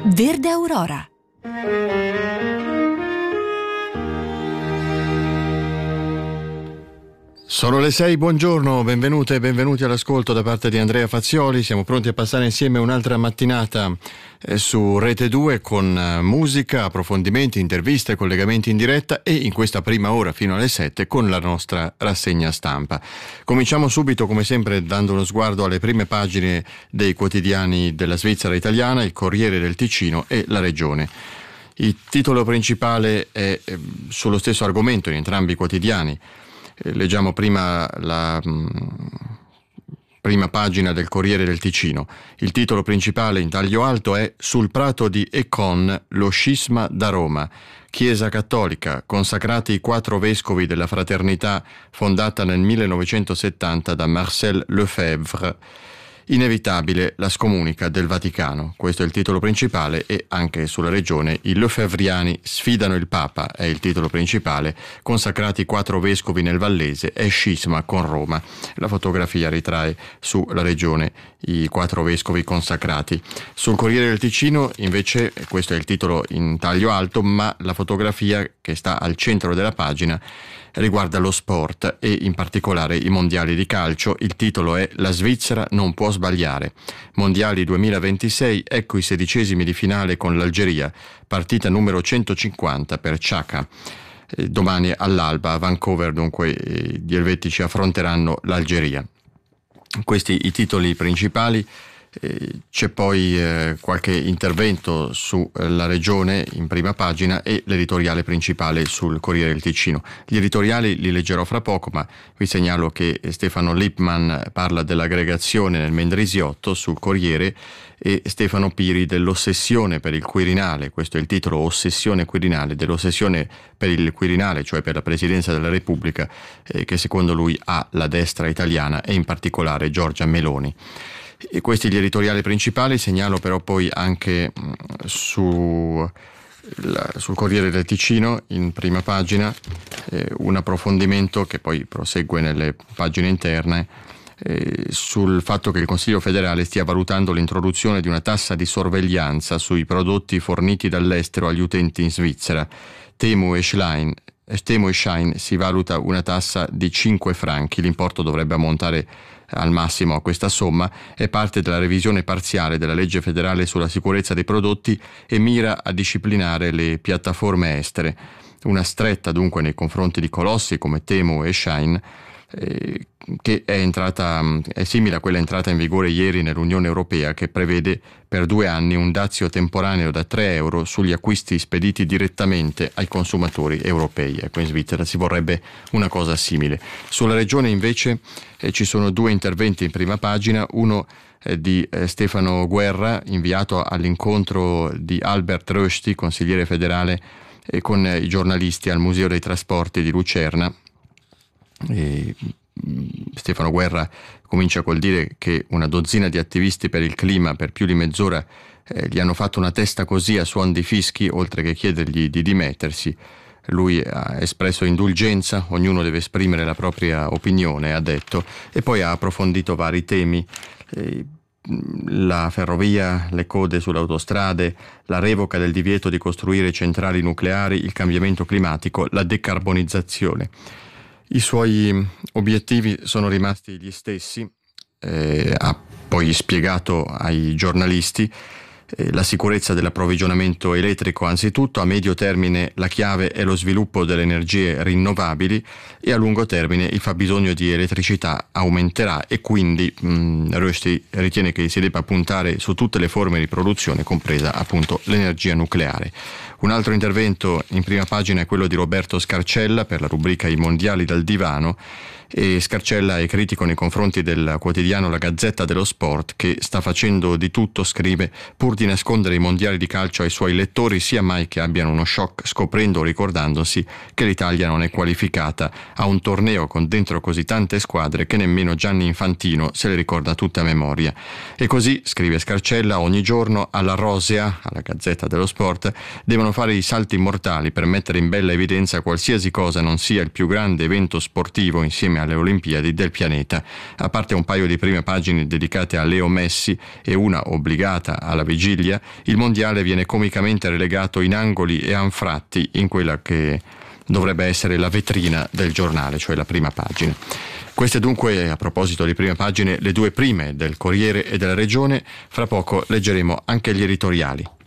Verde Aurora. Sono le 6, buongiorno, benvenute e benvenuti all'ascolto da parte di Andrea Fazioli. Siamo pronti a passare insieme un'altra mattinata su Rete 2 con musica, approfondimenti, interviste, collegamenti in diretta e in questa prima ora fino alle 7 con la nostra rassegna stampa. Cominciamo subito come sempre dando uno sguardo alle prime pagine dei quotidiani della Svizzera italiana, il Corriere del Ticino e La Regione. Il titolo principale è sullo stesso argomento in entrambi i quotidiani. Leggiamo prima la prima pagina del Corriere del Ticino. Il titolo principale in taglio alto è "Sul prato di Écon, lo scisma da Roma. Chiesa cattolica, consacrati i 4 vescovi della Fraternità fondata nel 1970 da Marcel Lefebvre. Inevitabile la scomunica del Vaticano". Questo è il titolo principale e anche sulla Regione i Lefebvriani sfidano il Papa, è il titolo principale, consacrati 4 vescovi nel Vallese e scisma con Roma. La fotografia ritrae sulla Regione i 4 vescovi consacrati. Sul Corriere del Ticino invece, questo è il titolo in taglio alto, ma la fotografia che sta al centro della pagina riguarda lo sport e in particolare i mondiali di calcio. Il titolo è "La Svizzera non può sbagliare. Mondiali 2026, ecco i 16esimi di finale con l'Algeria, partita numero 150 per Xhaka". Domani all'alba a Vancouver dunque gli elvetici affronteranno l'Algeria. Questi i titoli principali. C'è poi qualche intervento sulla Regione in prima pagina e l'editoriale principale sul Corriere del Ticino. Gli editoriali li leggerò fra poco, ma vi segnalo che Stefano Lippmann parla dell'aggregazione nel Mendrisiotto sul Corriere e Stefano Piri dell'ossessione per il Quirinale. Questo è il titolo, "Ossessione Quirinale", dell'ossessione per il Quirinale, cioè per la Presidenza della Repubblica, che secondo lui ha la destra italiana e in particolare Giorgia Meloni. E questi gli editoriali principali. Segnalo però poi anche sul Corriere del Ticino in prima pagina un approfondimento che poi prosegue nelle pagine interne sul fatto che il Consiglio federale stia valutando l'introduzione di una tassa di sorveglianza sui prodotti forniti dall'estero agli utenti in Svizzera. Temu e Shine si valuta una tassa di 5 franchi, l'importo dovrebbe ammontare al massimo a questa somma, è parte della revisione parziale della legge federale sulla sicurezza dei prodotti e mira a disciplinare le piattaforme estere. Una stretta dunque nei confronti di colossi come Temu e Shine, che è simile a quella entrata in vigore ieri nell'Unione Europea, che prevede per 2 anni un dazio temporaneo da 3 euro sugli acquisti spediti direttamente ai consumatori europei. Ecco, in Svizzera si vorrebbe una cosa simile. Sulla Regione invece ci sono 2 interventi in prima pagina, uno di Stefano Guerra, inviato all'incontro di Albert Rösti, consigliere federale, con i giornalisti al Museo dei Trasporti di Lucerna. Stefano Guerra comincia col dire che una dozzina di attivisti per il clima per più di mezz'ora gli hanno fatto una testa così a suon di fischi, oltre che chiedergli di dimettersi. Lui ha espresso indulgenza, ognuno deve esprimere la propria opinione, ha detto, e poi ha approfondito vari temi: la ferrovia, le code sulle autostrade, la revoca del divieto di costruire centrali nucleari, il cambiamento climatico, la decarbonizzazione. I suoi obiettivi sono rimasti gli stessi, ha poi spiegato ai giornalisti: la sicurezza dell'approvvigionamento elettrico anzitutto, a medio termine la chiave è lo sviluppo delle energie rinnovabili e a lungo termine il fabbisogno di elettricità aumenterà e quindi Rösti ritiene che si debba puntare su tutte le forme di produzione, compresa appunto l'energia nucleare. Un altro intervento in prima pagina è quello di Roberto Scarcella per la rubrica "I mondiali dal divano", e Scarcella è critico nei confronti del quotidiano La Gazzetta dello Sport, che sta facendo di tutto, scrive, pur di nascondere i mondiali di calcio ai suoi lettori, sia mai che abbiano uno shock scoprendo o ricordandosi che l'Italia non è qualificata a un torneo con dentro così tante squadre che nemmeno Gianni Infantino se le ricorda tutte a memoria. E così, scrive Scarcella, ogni giorno alla Rosea, alla Gazzetta dello Sport, devono fare i salti mortali per mettere in bella evidenza qualsiasi cosa non sia il più grande evento sportivo insieme vicina alle Olimpiadi del pianeta. A parte un paio di prime pagine dedicate a Leo Messi e una obbligata alla vigilia, il mondiale viene comicamente relegato in angoli e anfratti in quella che dovrebbe essere la vetrina del giornale, cioè la prima pagina. Queste dunque, a proposito di prime pagine, le due prime del Corriere e della Regione. Fra poco leggeremo anche gli editoriali.